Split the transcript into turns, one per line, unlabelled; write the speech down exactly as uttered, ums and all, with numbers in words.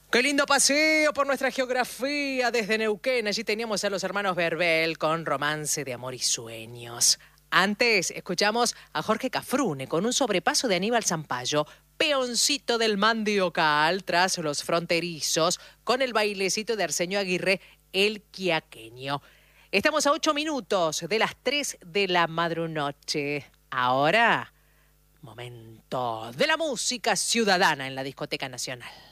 Qué lindo paseo por nuestra geografía desde Neuquén. Allí teníamos a los hermanos Verbel con Romance de Amor y Sueños. Antes escuchamos a Jorge Cafrune con un sobrepaso de Aníbal Zampayo, Peoncito del Mandiocal, tras Los Fronterizos, con el bailecito de Arsenio Aguirre, El Quiaqueño. Estamos a ocho minutos de las tres de la madrunoche. Ahora, momento de la música ciudadana en la Discoteca Nacional.